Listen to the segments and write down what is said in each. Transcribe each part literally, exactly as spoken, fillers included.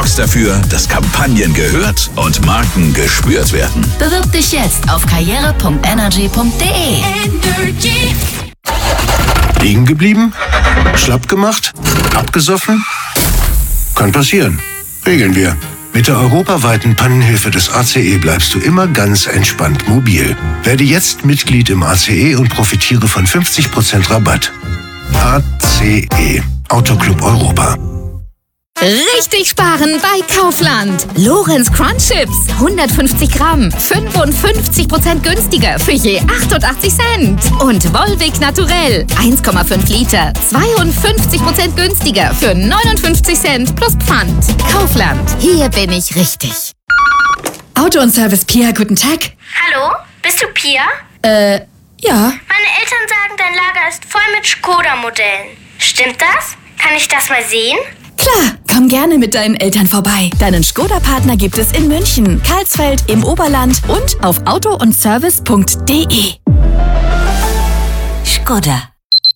sorgst dafür, dass Kampagnen gehört und Marken gespürt werden. Bewirb dich jetzt auf karriere punkt energy punkt de. Energy. Liegen geblieben? Schlapp gemacht? Abgesoffen? Kann passieren. Regeln wir. Mit der europaweiten Pannenhilfe des A C E bleibst du immer ganz entspannt mobil. Werde jetzt Mitglied im A C E und profitiere von fünfzig Prozent Rabatt. A C E. Autoclub Europa. Richtig sparen bei Kaufland. Lorenz Crunch Chips, hundertfünfzig Gramm, fünfundfünfzig Prozent günstiger für je achtundachtzig Cent. Und Volvic Naturell, eins Komma fünf Liter, zweiundfünfzig Prozent günstiger für neunundfünfzig Cent plus Pfand. Kaufland, hier bin ich richtig. Auto und Service Pia, guten Tag. Hallo, bist du Pia? Äh, ja. Meine Eltern sagen, dein Lager ist voll mit Skoda-Modellen. Stimmt das? Kann ich das mal sehen? Klar, komm gerne mit deinen Eltern vorbei. Deinen Skoda-Partner gibt es in München, Karlsfeld, im Oberland und auf auto und service punkt de. Skoda.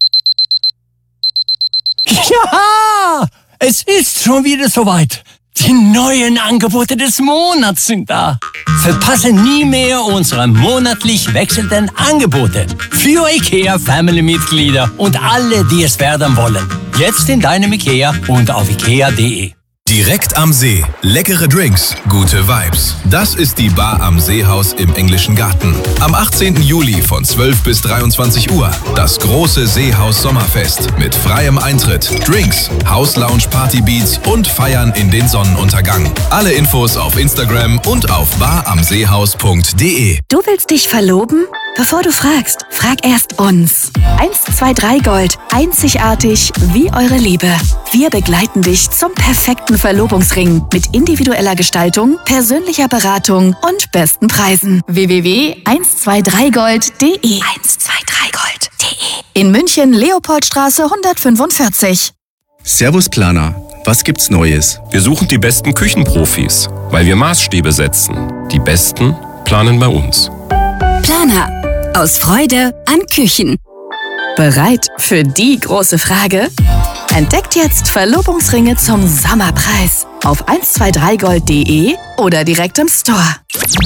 Ja, es ist schon wieder soweit. Die neuen Angebote des Monats sind da. Verpasse nie mehr unsere monatlich wechselnden Angebote für IKEA Family-Mitglieder und alle, die es werden wollen. Jetzt in deinem IKEA und auf ikea punkt de. Direkt am See. Leckere Drinks, gute Vibes. Das ist die Bar am Seehaus im Englischen Garten. Am achtzehnten Juli von zwölf bis dreiundzwanzig Uhr. Das große Seehaus Sommerfest mit freiem Eintritt, Drinks, House-Lounge Partybeats und Feiern in den Sonnenuntergang. Alle Infos auf Instagram und auf bar am seehaus punkt de. Du willst dich verloben? Bevor du fragst, frag erst uns. eins zwei drei Gold. Einzigartig wie eure Liebe. Wir begleiten dich zum perfekten Verlobungsring mit individueller Gestaltung, persönlicher Beratung und besten Preisen. w w w punkt eins zwei drei gold punkt de. eins zwei drei gold punkt de. In München, Leopoldstraße hundertfünfundvierzig. Servus Planer, was gibt's Neues? Wir suchen die besten Küchenprofis, weil wir Maßstäbe setzen. Die Besten planen bei uns. Planer. Aus Freude an Küchen. Bereit für die große Frage? Entdeckt jetzt Verlobungsringe zum Sommerpreis auf eins zwei drei gold punkt de oder direkt im Store.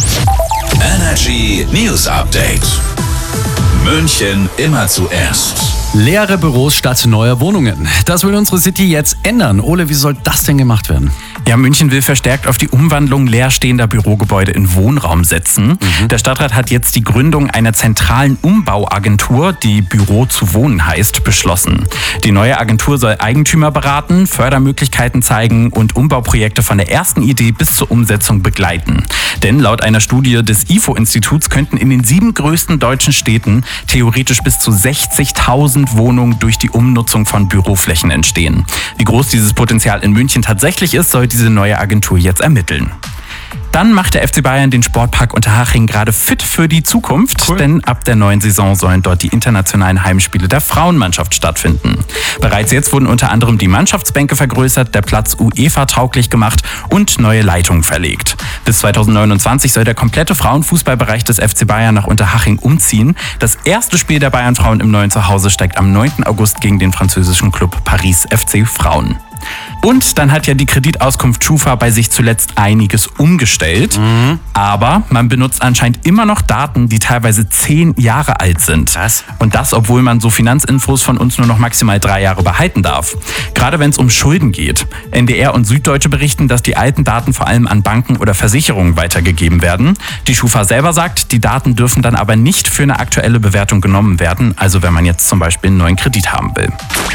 Energy News Update. München immer zuerst. Leere Büros statt neuer Wohnungen. Das will unsere City jetzt ändern. Ole, wie soll das denn gemacht werden? Ja, München will verstärkt auf die Umwandlung leerstehender Bürogebäude in Wohnraum setzen. Mhm. Der Stadtrat hat jetzt die Gründung einer zentralen Umbauagentur, die Büro zu Wohnen heißt, beschlossen. Die neue Agentur soll Eigentümer beraten, Fördermöglichkeiten zeigen und Umbauprojekte von der ersten Idee bis zur Umsetzung begleiten. Denn laut einer Studie des I F O-Instituts könnten in den sieben größten deutschen Städten theoretisch bis zu sechzigtausend Wohnungen durch die Umnutzung von Büroflächen entstehen. Wie groß dieses Potenzial in München tatsächlich ist, soll diese neue Agentur jetzt ermitteln. Dann macht der F C Bayern den Sportpark Unterhaching gerade fit für die Zukunft, cool. Denn ab der neuen Saison sollen dort die internationalen Heimspiele der Frauenmannschaft stattfinden. Bereits jetzt wurden unter anderem die Mannschaftsbänke vergrößert, der Platz UEFA-tauglich gemacht und neue Leitungen verlegt. Bis zweitausendneunundzwanzig soll der komplette Frauenfußballbereich des F C Bayern nach Unterhaching umziehen. Das erste Spiel der Bayern-Frauen im neuen Zuhause steigt am neunten August gegen den französischen Club Paris F C Frauen. Und dann hat ja die Kreditauskunft Schufa bei sich zuletzt einiges umgestellt. Mhm. Aber man benutzt anscheinend immer noch Daten, die teilweise zehn Jahre alt sind. Was? Und das, obwohl man so Finanzinfos von uns nur noch maximal drei Jahre behalten darf. Gerade wenn es um Schulden geht. N D R und Süddeutsche berichten, dass die alten Daten vor allem an Banken oder Versicherungen weitergegeben werden. Die Schufa selber sagt, die Daten dürfen dann aber nicht für eine aktuelle Bewertung genommen werden. Also wenn man jetzt zum Beispiel einen neuen Kredit haben will.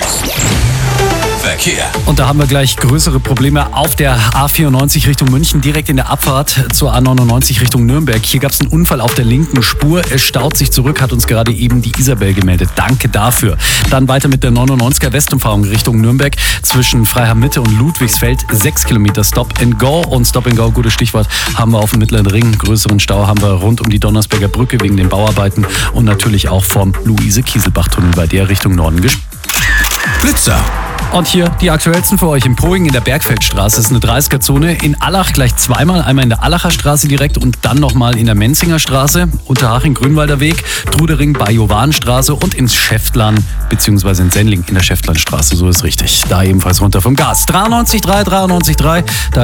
Verkehr. Und da haben wir gleich größere Probleme auf der A vierundneunzig Richtung München, direkt in der Abfahrt zur A neunundneunzig Richtung Nürnberg. Hier gab es einen Unfall auf der linken Spur. Es staut sich zurück, hat uns gerade eben die Isabel gemeldet. Danke dafür. Dann weiter mit der neunundneunziger Westumfahrung Richtung Nürnberg zwischen Freiham Mitte und Ludwigsfeld. Sechs Kilometer Stop and Go. Und Stop and Go, gutes Stichwort, haben wir auf dem Mittleren Ring. Größeren Stau haben wir rund um die Donnersberger Brücke wegen den Bauarbeiten und natürlich auch vom Luise-Kieselbach-Tunnel bei der Richtung Norden gespielt. Blitzer. Und hier die aktuellsten für euch. In Poing in der Bergfeldstraße ist eine dreißiger-Zone. In Allach gleich zweimal. Einmal in der Allacher Straße direkt und dann nochmal in der Menzinger Straße. Unterhaching Grünwalder Weg, Trudering bei Jovanstraße und ins Schäftlarn bzw. in Sendling in der Schäftlarnstraße. So ist richtig. Da ebenfalls runter vom Gas. dreiundneunzig Komma drei, dreiundneunzig Komma drei. Da